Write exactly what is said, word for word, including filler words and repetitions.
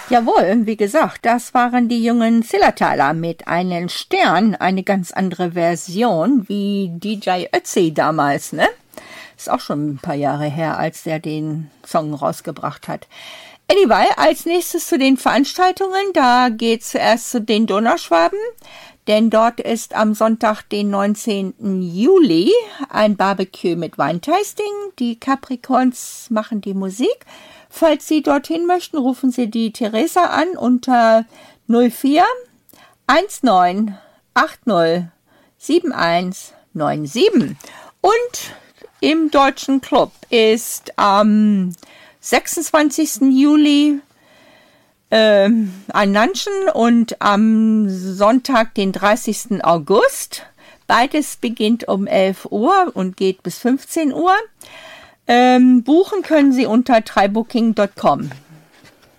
Jawohl, wie gesagt, das waren die jungen Zillertaler mit einem Stern, eine ganz andere Version wie D J Ötzi damals, ne? Ist auch schon ein paar Jahre her, als der den Song rausgebracht hat. Anyway, als nächstes zu den Veranstaltungen, da geht's zuerst zu den Donauschwaben, denn dort ist am Sonntag, den neunzehnten Juli, ein Barbecue mit Weintasting. Die Capricorns machen die Musik. Falls Sie dorthin möchten, rufen Sie die Theresa an unter null vier eins neun acht null sieben eins neun sieben. Und im Deutschen Club ist am sechsundzwanzigsten Juli ähm, ein Lunchen und am Sonntag, den dreißigsten August. Beides beginnt um elf Uhr und geht bis fünfzehn Uhr. Ähm, buchen können Sie unter tribooking punkt com.